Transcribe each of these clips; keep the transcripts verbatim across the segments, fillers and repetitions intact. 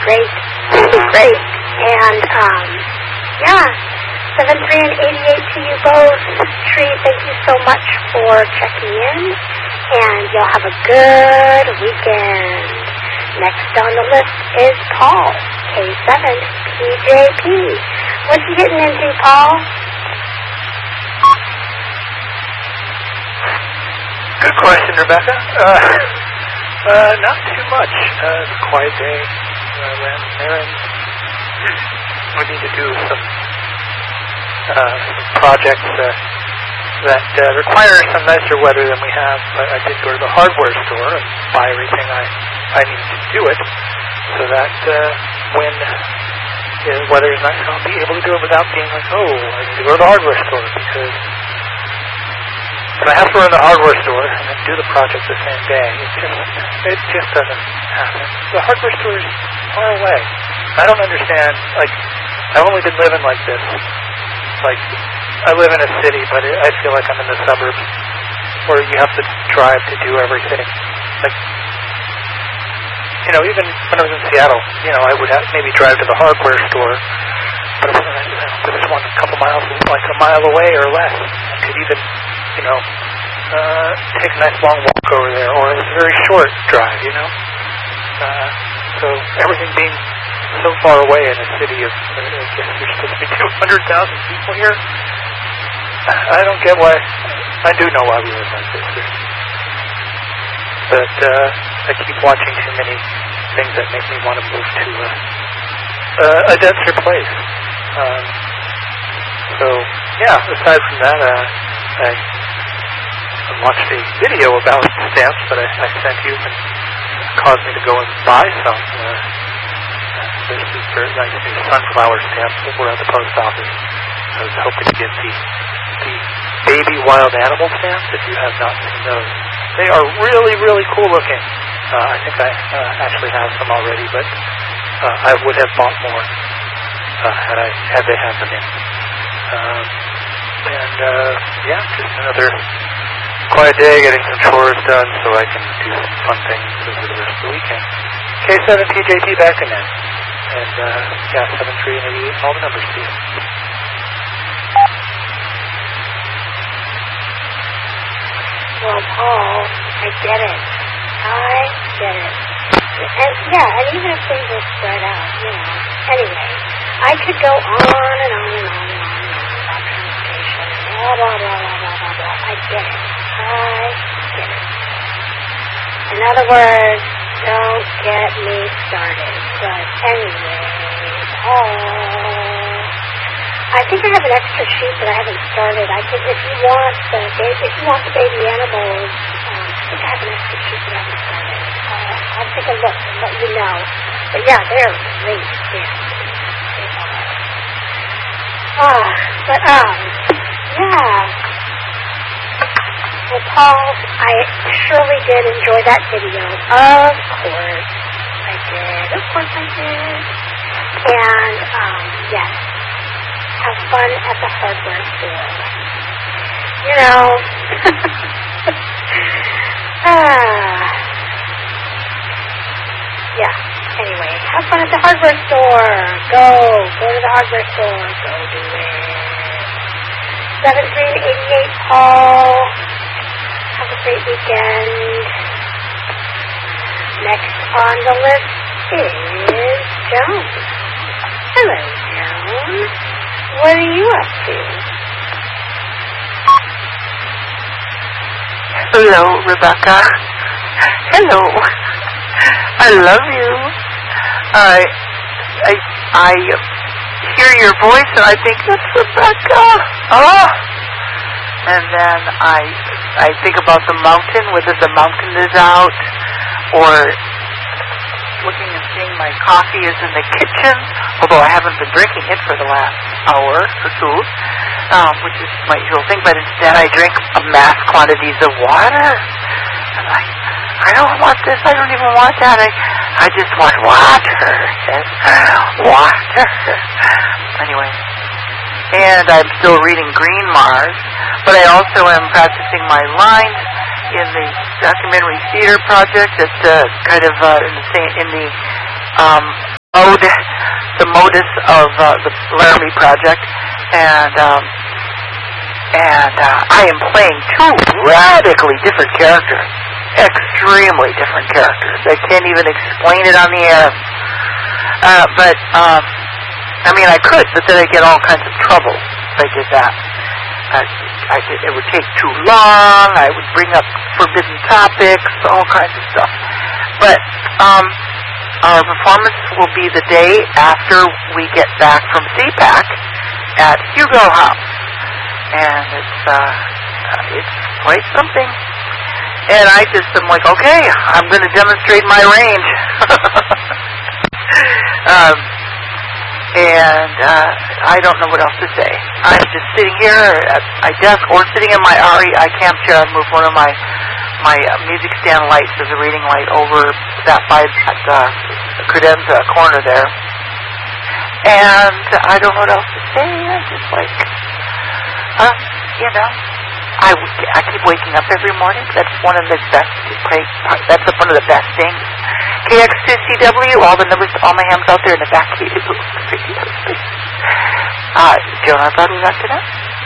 great. That'd be great. And, um, yeah, seven three and eighty-eight to you both. Tree, thank you so much for checking in, and y'all have a good weekend. Next on the list is Paul, K seven P J P. What's he getting into, Paul? Good question, Rebecca. Uh, uh, not too much. Uh, it's a quiet day. Uh, ran some errands. We need to do some, uh, some projects uh, that uh, require some nicer weather than we have. But I did go to the hardware store and buy everything I, I need to do it, so that uh, when the weather is nice, I'll be able to do it without being like, oh, I need to go to the hardware store, because if I have to run to the hardware store and then do the project the same day, it just, it just doesn't happen. The hardware store is far away. I don't understand, like, I've only been living like this. Like, I live in a city, but it, I feel like I'm in the suburbs, where you have to drive to do everything. Like, you know, even when I was in Seattle, you know, I would have maybe drive to the hardware store, but if there was one a couple miles, like a mile away or less, I could even, you know, uh, take a nice long walk over there, or it was a very short drive, you know. Uh, so everything being so far away in a city of, uh, I guess there's supposed to be two hundred thousand people here. I don't get why. I do know why we live like this. But uh, I keep watching too many things that make me want to move to a, uh, a denser place. Um, so, yeah, aside from that, uh, I watched a video about stamps that I, I sent you and caused me to go and buy some. Uh, there's these very nice new sunflower stamps that were at the post office. I was hoping to get the, the baby wild animal stamps, if you have not seen those. They are really, really cool looking. Uh, I think I uh, actually have some already, but uh, I would have bought more uh, had I had they had them in. Um, and uh, yeah, just another quiet day, getting some chores done so I can do some fun things over the rest of the weekend. K seven P J P back again. And uh, yeah, seven three and eighty-eight, all the numbers to you. Well, Paul, I get it. I get it. And yeah, and even if things were spread out, you know. Anyway, I could go on and on and on and on and on about transportation. Blah, blah, blah, blah, blah, blah, blah. I get it. I get it. In other words, don't get me started. But anyway, Paul, I think I have an extra sheet that I haven't started. I think if you want the baby, if you want the baby animals, um, I think I have an extra sheet that I haven't started. Uh, I'll take a look and let you know. But yeah, they're great. Yeah, they are. Ah, but um, yeah. Well, Paul, I surely did enjoy that video. Of course, I did. Of course, I did. And um, yes. Have fun at the hardware store. You know. ah. Yeah. Anyway, have fun at the hardware store. Go. Go to the hardware store. Go do it. seven three and eighty-eight, Paul. Have a great weekend. Next on the list is Joan. Hello, Joan. What are you up to? Hello, Rebecca. Hello. I love you. I, I, I hear your voice and I think that's Rebecca. Oh. And then I, I think about the mountain, whether the mountain is out or looking and seeing my coffee is in the kitchen, although I haven't been drinking it for the last hour or two, um, which is my usual thing, but instead I drink mass quantities of water. And I, I don't want this, I don't even want that, I, I just want water, yes, water. Anyway, and I'm still reading Green Mars, but I also am practicing my lines in the documentary theater project that's uh, kind of uh, in the same, in the um, mode, the modus of uh, the Laramie Project, and um, and uh, I am playing two radically different characters, extremely different characters. I can't even explain it on the air. Uh, but um, I mean, I could, but then I get all kinds of trouble if I did that. Uh, I did, it would take too long. I would bring up forbidden topics, all kinds of stuff. But um, our performance will be the day after we get back from C PAC at Hugo House, and it's uh, it's quite something. And I just am like, okay, I'm going to demonstrate my range. um, and uh, I don't know what else to say. I'm just sitting here at my desk or sitting in my R E I camp chair. I moved one of my my uh, music stand lights as a reading light over that by that uh, credenza corner there. And I don't know what else to say. I'm just like, uh, you know, I, I keep waking up every morning. That's one of the best. That's one of the best things. K X two C W, all the numbers, all my hams out there in the back. Uh, Joan, I thought we got to know.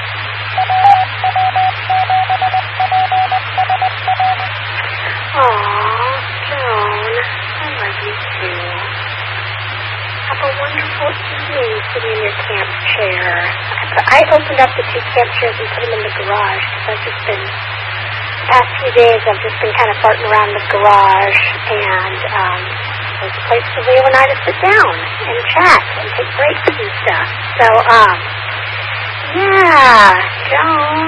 Aww, Joan, I love you too. Have a wonderful evening sitting in your camp chair. I opened up the two camp chairs and put them in the garage because I've just been, the past few days I've just been kind of farting around the garage, and um, there's a place for Leo and I to sit down and chat and take breaks and stuff. So, um, yeah, Joan,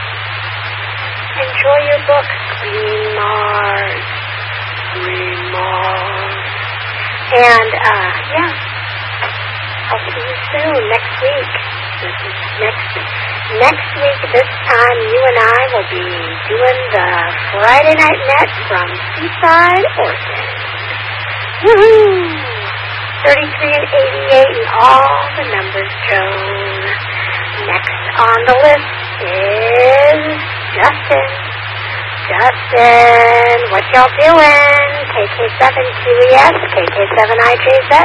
enjoy your book, Green Mars, Green Mars. And, uh, yeah, I'll see you soon, next week. This is next, next week, this time, you and I will be doing the Friday Night Net from Seaside, Oregon. Woohoo! thirty-three and eighty-eight and all the numbers, Joan. Next on the list is Justin. Justin, what y'all doing? K K seven Q E S, K K seven I J Z.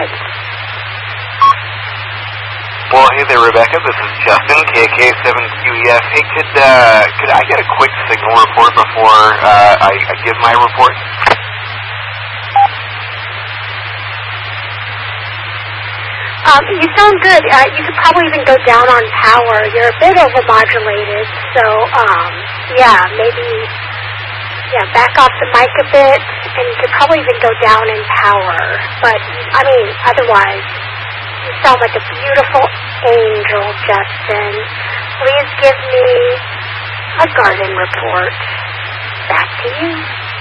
Well, hey there, Rebecca. This is Justin, K K seven Q E S. Hey, could uh, could I get a quick signal report before uh, I, I give my report? Um, you sound good. Uh, you could probably even go down on power. You're a bit overmodulated, so um, yeah, maybe yeah, back off the mic a bit, and you could probably even go down in power. But I mean, otherwise, you sound like a beautiful angel, Justin. Please give me a garden report. Back to you.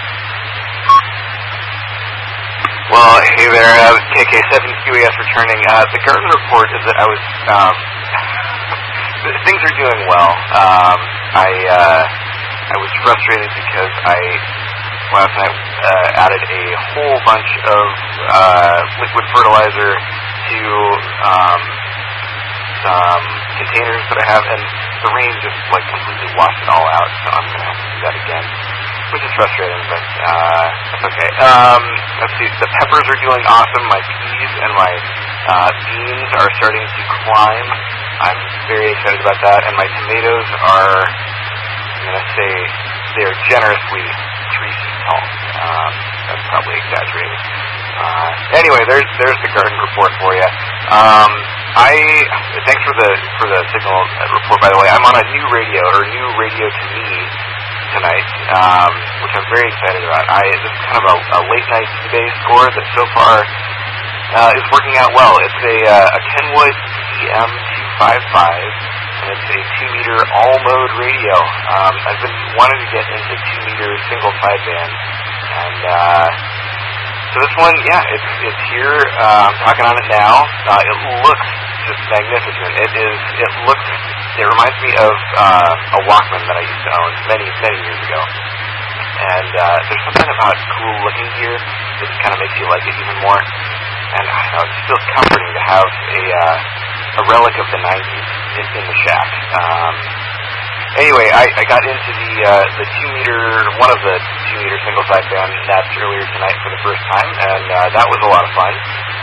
Well, hey there, uh, K K seven Q E S returning. Uh, the garden report is that I was, um, things are doing well. Um, I, uh, I was frustrated because I, last night, uh, added a whole bunch of, uh, liquid fertilizer to, um, some containers that I have, and the rain just, like, completely washed it all out, so I'm gonna have to do that again. Which is frustrating, but uh, that's okay. Um, let's see, the peppers are doing awesome. My peas and my uh, beans are starting to climb. I'm very excited about that. And my tomatoes are, I'm going to say, they're generously three feet tall. Um, that's probably exaggerated. Uh, anyway, there's there's the garden report for you. Um, I thanks for the for the signal report. By the way, I'm on a new radio or new radio to me tonight, um, which I'm very excited about. I this is kind of a, a late night eBay score that so far uh, is working out well. It's a, uh, a Kenwood C M two fifty-five, and it's a two meter all mode radio. Um, I've been wanting to get into two meter single sideband, and uh, so this one, yeah, it's it's here. Uh, I'm talking on it now. Uh, it looks just magnificent. It is. It looks. It reminds me of uh, a Walkman that I used to own many, many years ago. And uh, there's something about cool looking gear that just kind of makes you like it even more. And I don't know, it just feels comforting to have a uh, a relic of the nineties in, in the shack. Um, anyway, I, I got into the uh, the two meter, one of the two meter single sideband nets earlier tonight for the first time, and uh, that was a lot of fun.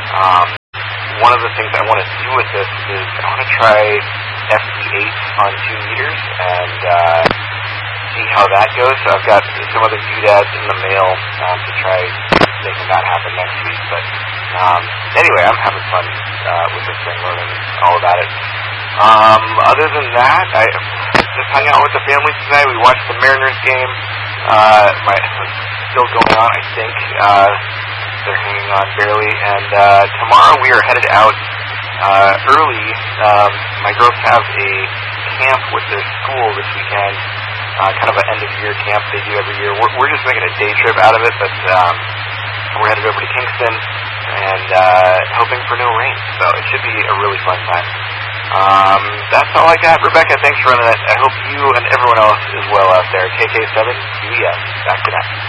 Um, one of the things I want to do with this is I want to try F D eight on two meters and uh, see how that goes. So I've got some other doodads in the mail um, to try making that happen next week. But um, anyway, I'm having fun uh, with this thing, learning all about it. Um, other than that, I just hung out with the family tonight. We watched the Mariners game. Uh, my, it's still going on, I think. Uh, they're hanging on barely. And uh, tomorrow we are headed out uh, early. Um, my girls have a camp with their school this weekend, uh, kind of an end-of-year camp they do every year. We're, we're just making a day trip out of it, but um, we're headed over to Kingston and uh, hoping for no rain. So it should be a really fun time. Um, that's all I got. Rebecca, thanks for running it. I hope you and everyone else is well out there. K K seven Q E S. Back to that.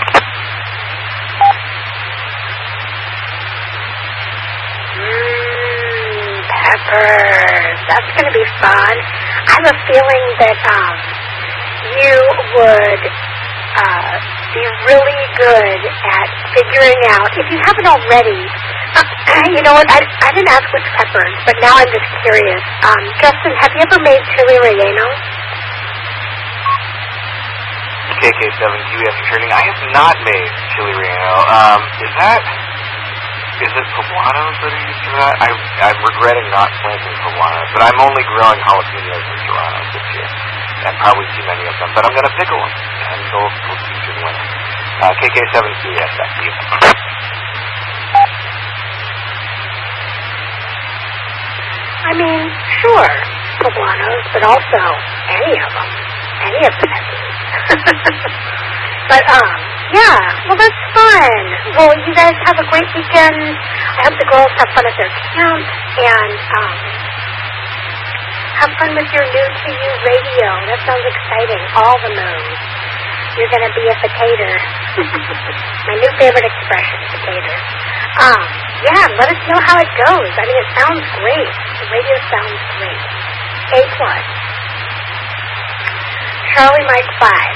Mmm, peppers. That's going to be fun. I have a feeling that um, you would uh, be really good at figuring out, if you haven't already, uh, you know what, I, I didn't ask which peppers, but now I'm just curious. Um, Justin, have you ever made chili relleno? K K seven Q E S returning. I have not made chili relleno. Um, is that... Is it poblanos that are used for that? I, I'm regretting not planting poblanos, but I'm only growing jalapenos and serranos this year, and probably too many of them. But I'm going to pickle them, and they'll we'll see through the winter. Uh, K K seven Q E S, back to you. I mean, sure, poblanos, but also any of them, any of the peppers. But, um, yeah, well, that's fun. Well, you guys have a great weekend. I hope the girls have fun at their camp, and um, have fun with your new to you radio. That sounds exciting. All the moves. You're going to be a potato. My new favorite expression, potato. Um, yeah, let us know how it goes. I mean, it sounds great. The radio sounds great. A plus. Charlie Mike five.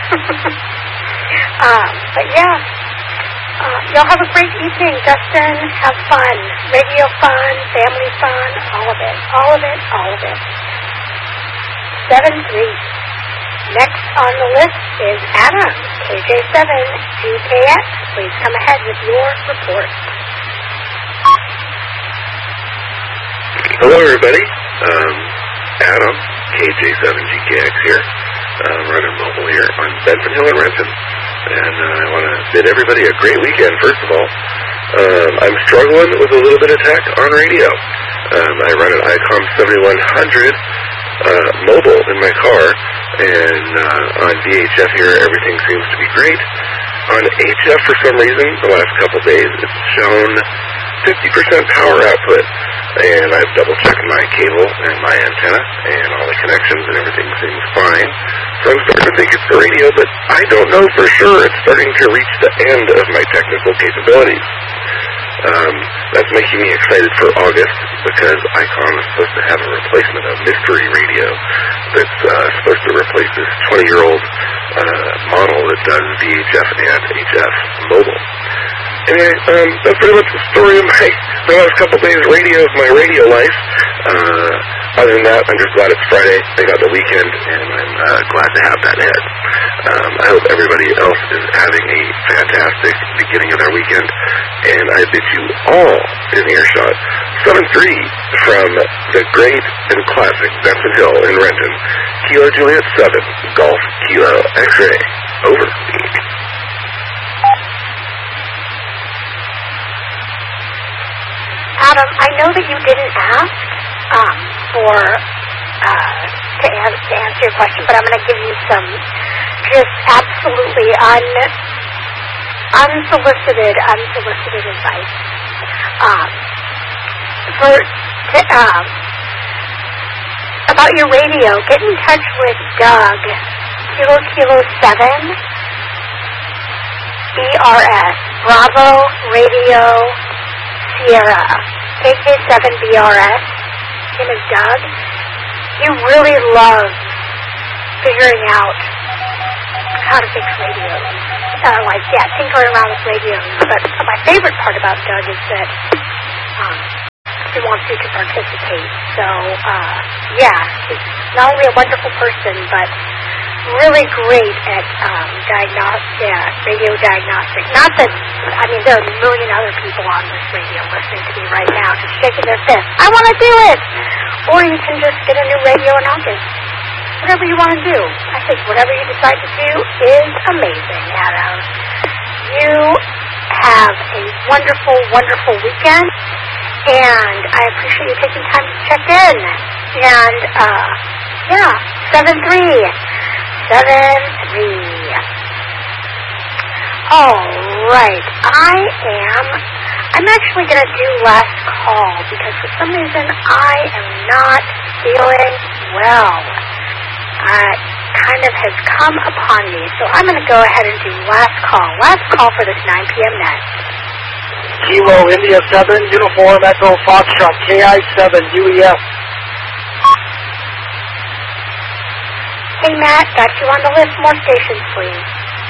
Um, but yeah, uh, y'all have a great evening. Dustin, have fun. Radio fun, family fun, all of it, all of it, all of it. seven three. Next on the list is Adam, K J seven G K X. Please come ahead with your report. Hello, everybody. Um, Adam, K J seven G K X here. Uh, running mobile here on Benson Hill in Renton. And uh, I want to bid everybody a great weekend, first of all. Um, I'm struggling with a little bit of tech on radio. Um, I run an ICOM seventy-one hundred uh, mobile in my car, and uh, on V H F here, everything seems to be great. On H F, for some reason, the last couple days, it's shown fifty percent power output, and I've double-checked my cable and my antenna, and all the connections, and everything seems fine. So I'm starting to think it's the radio, but I don't know for sure. It's starting to reach the end of my technical capabilities. Um, that's making me excited for August, because ICOM is supposed to have a replacement, a mystery radio, that's uh, supposed to replace this twenty-year-old uh, model that does V H F and H F mobile. Anyway, um, that's pretty much the story of my the last couple of days radio of my radio life. Uh, other than that, I'm just glad it's Friday. I got the weekend, and I'm uh, glad to have that ahead. Um, I hope everybody else is having a fantastic beginning of their weekend, and I bid you all in earshot. seven three from the great and classic Benson Hill in Renton. Kilo Juliet seven, Golf Kilo X-Ray. Over. Adam, I know that you didn't ask um, for uh, to, an- to answer your question, but I'm going to give you some just absolutely un, unsolicited, unsolicited advice. Um, for to, um, about your radio, get in touch with Doug, Kilo Kilo seven, B R S, Bravo Radio Sierra, K K seven B R S. His name is Doug. He really loves figuring out how to fix radios. Uh, like, yeah, tinkering around with radios. But my favorite part about Doug is that um, he wants you to participate. So, uh, yeah, he's not only a wonderful person, but really great at um, diagnostic, yeah, radio diagnostic. Not that, I mean, there are a million other people on this radio listening to me right now just shaking their fists. I want to do it! Or you can just get a new radio and I'll just, whatever you want to do. I think whatever you decide to do is amazing, Adam. You have a wonderful, wonderful weekend, and I appreciate you taking time to check in. And, uh, yeah, seven three. Seven three. All right. I am. I'm actually going to do last call because for some reason I am not feeling well. Uh, kind of has come upon me, so I'm going to go ahead and do last call. Last call for this nine p.m. net. Kilo India seven, Uniform Echo Foxtrot, K I seven, U E F. Hey, Matt, got you on the list. More stations, please.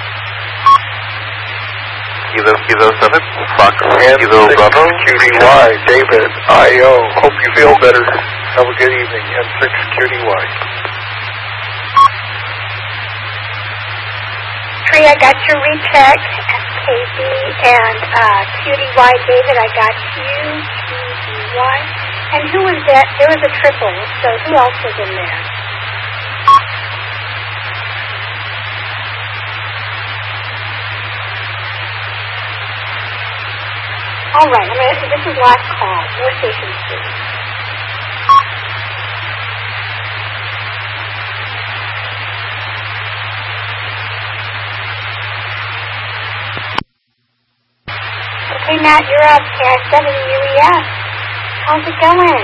Kilo, Kilo seven, Fox, Kilo Bravo. Q D Y, David, I O. Hope you feel better. Have a good evening. M six Q D Y. Tree, I got your recheck. S K B and uh, Q D Y, David, I got you. Q D Y. And who was that? There was a triple, so who else was in there? All right, I'm gonna, this is last call. More stations, please. Okay, Matt, you're up. K I seven U E F. How's it going?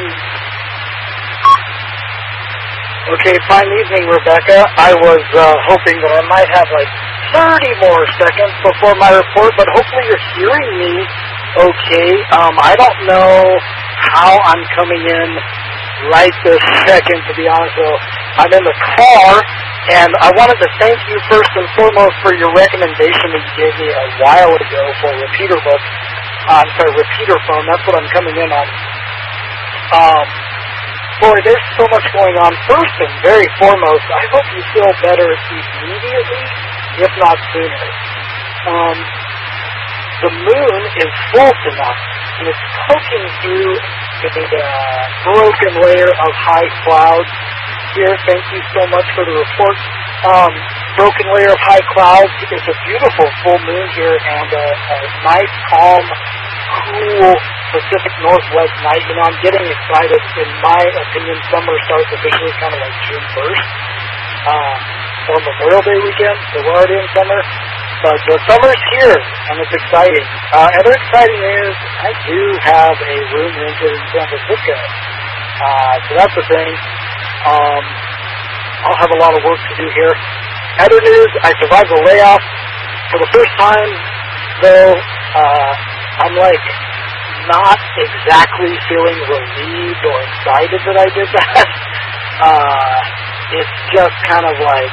Okay, fine evening, Rebecca. I was uh, hoping that I might have like thirty more seconds before my report, but hopefully you're hearing me okay. Um, I don't know how I'm coming in right this second, to be honest. So I'm in the car, and I wanted to thank you first and foremost for your recommendation that you gave me a while ago for repeater book. Uh, I'm sorry, repeater phone. That's what I'm coming in on. Um, boy, there's so much going on. First and very foremost, I hope you feel better immediately, if not sooner. Um, the moon is full tonight, and it's poking through a uh, broken layer of high clouds here. Thank you so much for the report. Um, broken layer of high clouds. It's a beautiful full moon here, and a, a nice, calm, cool Pacific Northwest night. You know, I'm getting excited. In my opinion, summer starts officially kind of like June first, uh, or Memorial Day weekend, so we're already in summer. But the summer's here, and it's exciting. Uh, other exciting news, I do have a room rented in San Francisco. Uh, so that's the thing. Um, I'll have a lot of work to do here. Other news, I survived the layoff. For the first time, though, uh, I'm like not exactly feeling relieved or excited that I did that. Uh, it's just kind of like,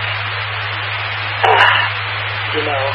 uh, you know,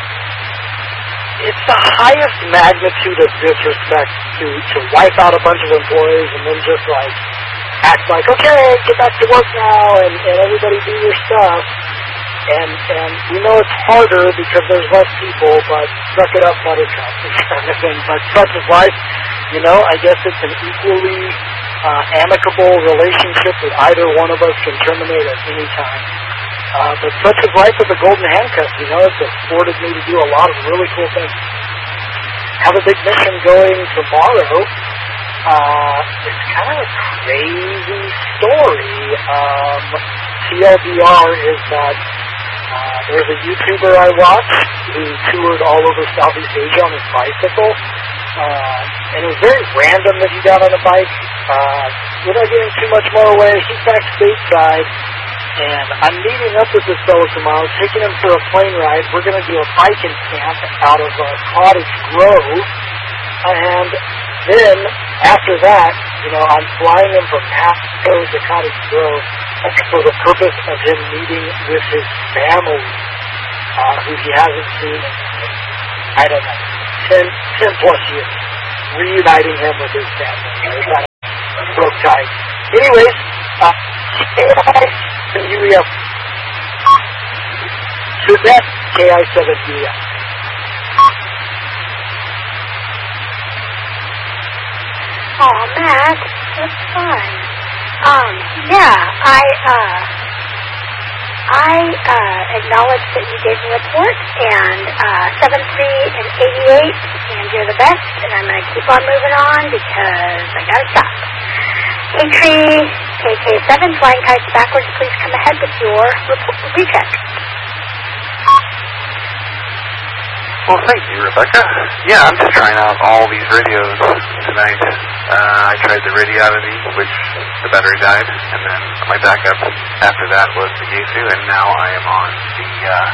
it's the highest magnitude of disrespect to, to wipe out a bunch of employees and then just like act like, okay, get back to work now and, and everybody do your stuff. And and we know it's harder because there's less people, but suck it up, buttercup, kind of thing. But such is life. You know, I guess it's an equally uh, amicable relationship that either one of us can terminate at any time. Uh, but such is life with the golden handcuffs, you know, it's afforded me to do a lot of really cool things. Have a big mission going tomorrow. Uh, it's kind of a crazy story. Um, T L D R is that uh, there's a YouTuber I watch who toured all over Southeast Asia on his bicycle. Uh, and it was very random that he got on a bike. Uh, without giving too much more away, he's back stateside. And I'm meeting up with this fellow tomorrow, taking him for a plane ride. We're going to do a biking camp out of uh, Cottage Grove. And then, after that, you know, I'm flying him from Pasco to Cottage Grove for the purpose of him meeting with his family, uh, who he hasn't seen in, I don't know, ten, ten plus years. reuniting him with his family. They kind of broke ties. Anyways, uh, U E F. Suzette, K I seven U E F. Oh, Matt, that's fine. Um, yeah, I, uh, I, uh, acknowledge that you gave a report, and, uh, seven three and eighty-eight, and you're the best, and I'm gonna keep on moving on because I gotta stop. K-Tree, K K seven, flying kites backwards, please come ahead with your report, recheck. Well, thank you, Rebecca. Yeah, I'm just trying out all these radios tonight. Uh, I tried the Radiolity, which the battery died, and then my backup after that was the Yaesu, and now I am on the, uh,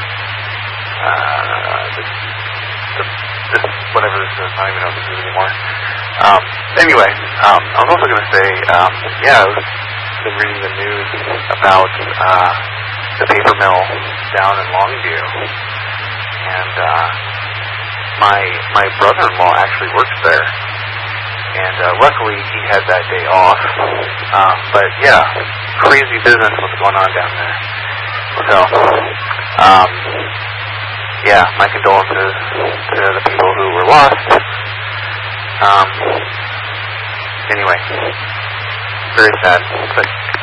uh, this, the, this, whatever this is, I don't even know what this is anymore. Um, anyway, um, I was also going to say, um, yeah, I've been reading the news about, uh, the paper mill down in Longview. And uh, my my brother-in-law actually works there, and uh, luckily he had that day off. Um, but yeah, crazy business what's going on down there. So um, yeah, my condolences to the people who were lost. Um, anyway, very sad. But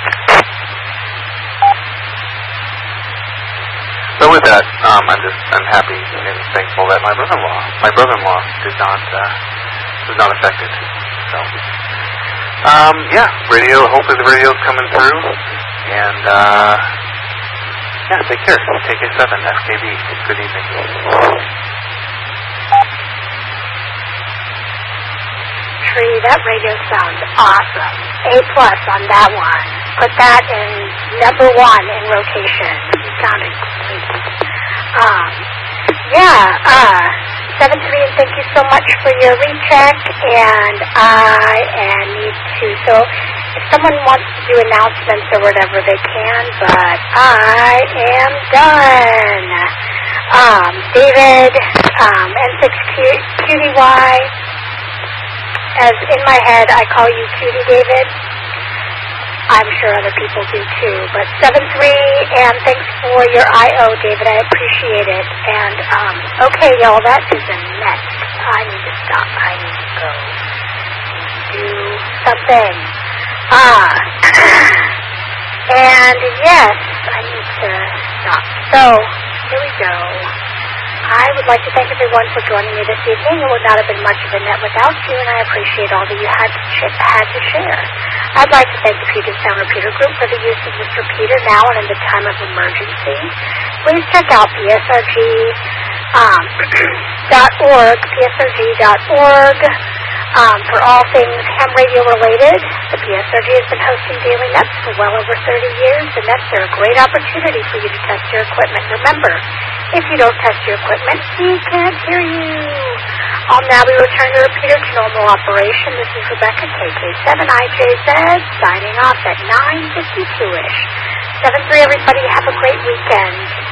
So with that, um, I'm just I'm happy and thankful that my brother-in-law my brother-in-law did not uh, was not affected. So um, yeah, radio. Hopefully the radio's coming through, and uh, yeah, take care. K K seven F K B. Good evening. Tree, that radio sounds awesome. A plus on that one. Put that in number one in rotation. It sounded great. Um, yeah, uh, seven three, thank you so much for your recheck, and I and need to, so if someone wants to do announcements or whatever, they can, but I am done. Um, David, um, N six Q D Y, as in my head, I call you Cutie David. I'm sure other people do too. But seven three, and thanks for your I O, David. I appreciate it. And, um, okay, y'all, that is a mess. I need to stop. I need to go do something. Ah. And, yes, I need to stop. So, here we go. I would like to thank everyone for joining me this evening. It would not have been much of a net without you, and I appreciate all that you had to, sh- had to share. I'd like to thank the Puget Sound Repeater Group for the use of this repeater now and in the time of emergency. Please check out P S R G dot org, P S R G dot org, um, for all things ham radio related. The P S R G has been hosting daily nets for well over thirty years, and nets are a great opportunity for you to test your equipment. Remember, if you don't test your equipment, we can't hear you. I'll now be returning the repeater to normal operation. This is Rebecca, K K seven I J Z, signing off at nine fifty-two-ish. seven three, everybody, have a great weekend.